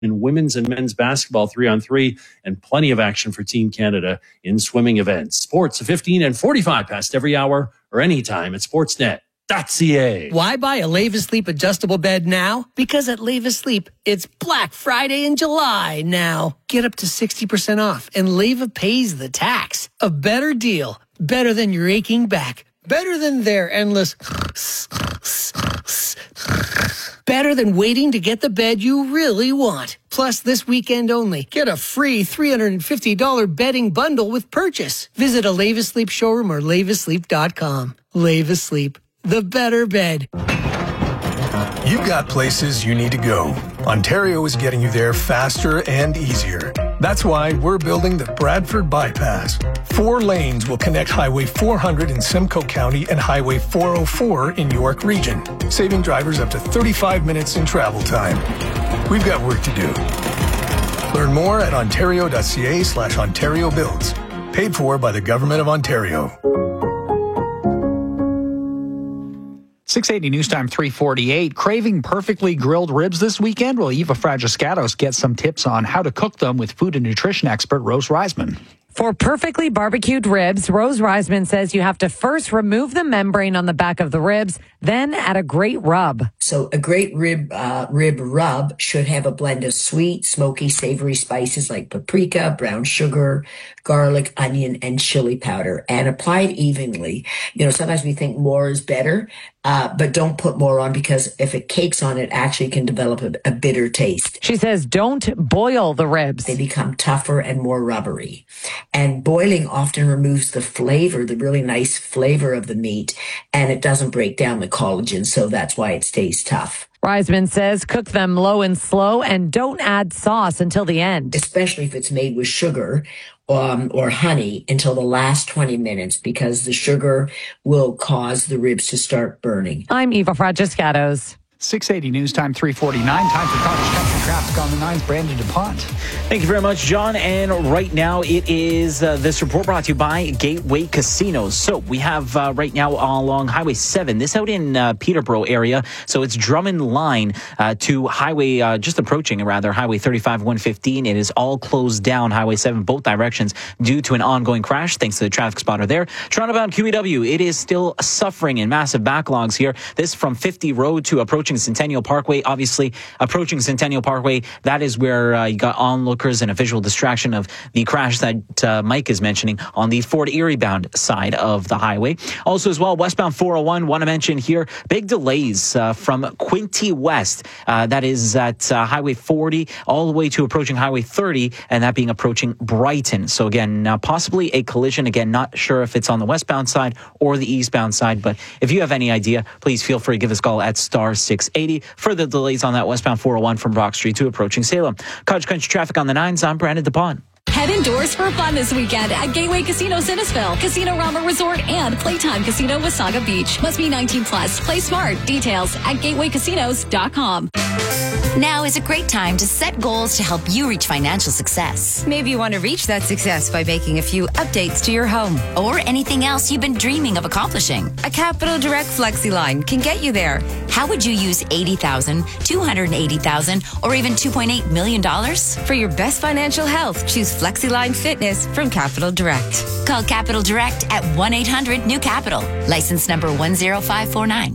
in women's and men's basketball 3-on-3, and plenty of action for Team Canada in swimming events. Sports 15 and 45 past every hour or anytime at sportsnet.ca. Why buy a Leva Sleep adjustable bed now? Because at Leva Sleep, it's Black Friday in July now. Get up to 60% off, and Leva pays the tax. A better deal. Better than your aching back. Better than their endless... Better than waiting to get the bed you really want. Plus, this weekend only, get a free $350 bedding bundle with purchase. Visit a Leva Sleep showroom or levasleep.com. Leva Sleep, the better bed. You've got places you need to go. Ontario is getting you there faster and easier. That's why we're building the Bradford Bypass. 4 lanes will connect Highway 400 in Simcoe County and Highway 404 in York Region, saving drivers up to 35 minutes in travel time. We've got work to do. Learn more at ontario.ca/Ontario Builds. Paid for by the Government of Ontario. 680 News Time 3:48. Craving perfectly grilled ribs this weekend? Well, Eva Fragiscatos gets some tips on how to cook them with food and nutrition expert Rose Reisman. For perfectly barbecued ribs, Rose Reisman says you have to first remove the membrane on the back of the ribs, then add a great rub. So a great rib rub should have a blend of sweet, smoky, savory spices like paprika, brown sugar, garlic, onion, and chili powder, and apply it evenly. You know, sometimes we think more is better, but don't put more on, because if it cakes on, it actually can develop a bitter taste. She says don't boil the ribs. They become tougher and more rubbery. And boiling often removes the flavor, the really nice flavor of the meat, and it doesn't break down the collagen, so that's why it stays tough. Reisman says cook them low and slow and don't add sauce until the end. Especially if it's made with sugar or honey until the last 20 minutes, because the sugar will cause the ribs to start burning. I'm Eva Fragiscatos. 680 News Time 3:49. Time for Cottage Country Traffic on the 9th. Brandon DuPont. Thank you very much, John. And right now it is this report brought to you by Gateway Casinos. So we have right now along Highway 7, this out in Peterborough area. So it's Drummond Line to Highway, just approaching rather, Highway 35, 115. It is all closed down, Highway 7, both directions, due to an ongoing crash, thanks to the traffic spotter there. Toronto-bound QEW, it is still suffering in massive backlogs here. This from 50 Road to approaching Centennial Parkway. Obviously, approaching Centennial Parkway, that is where you got onlookers and a visual distraction of the crash that Mike is mentioning on the Fort Erie bound side of the highway. Also as well, westbound 401, want to mention here, big delays from Quinte West. That is at Highway 40 all the way to approaching Highway 30, and that being approaching Brighton. So again, possibly a collision. Again, not sure if it's on the westbound side or the eastbound side, but if you have any idea, please feel free to give us a call at star 680. Further delays on that westbound 401 from Brock Street to approaching Salem. Cottage Country Traffic on the 9s. I'm Brandon DuPont. Head indoors for fun this weekend at Gateway Casino Innisfil, Casino Rama Resort, and Playtime Casino Wasaga Beach. Must be 19 plus. Play smart. Details at gatewaycasinos.com. Now is a great time to set goals to help you reach financial success. Maybe you want to reach that success by making a few updates to your home. Or anything else you've been dreaming of accomplishing. A Capital Direct Flexi line can get you there. How would you use $80,000, $280,000, or even $2.8 million? For your best financial health, choose FlexiLine Fitness from Capital Direct. Call Capital Direct at 1-800-NEW-CAPITAL. License number 10549.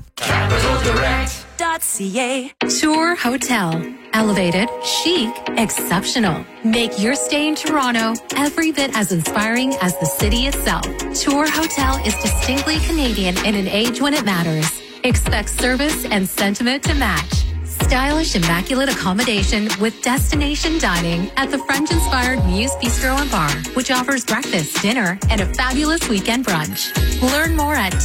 CapitalDirect.ca. Tour Hotel. Elevated, chic, exceptional. Make your stay in Toronto every bit as inspiring as the city itself. Tour Hotel is distinctly Canadian in an age when it matters. Expect service and sentiment to match. Stylish, immaculate accommodation with destination dining at the French-inspired Muse Bistro and Bar, which offers breakfast, dinner, and a fabulous weekend brunch. Learn more at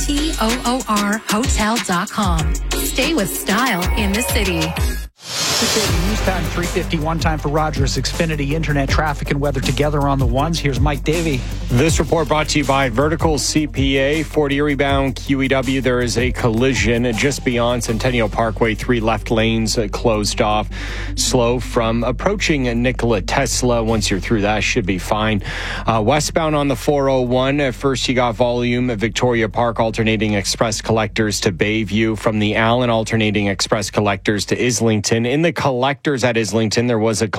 toorhotel.com. Stay with style in the city. News Time 3:51. Time for Rogers Xfinity Internet traffic and weather together on the ones. Here's Mike Davey. This report brought to you by Vertical CPA. Fort Erie bound QEW. There is a collision just beyond Centennial Parkway. 3 left lanes closed off. Slow from approaching Nikola Tesla. Once you're through that, should be fine. Westbound on the 401. At first, you got volume at Victoria Park alternating express collectors to Bayview. From the Allen alternating express collectors to Islington. In the the collectors at Islington. There was a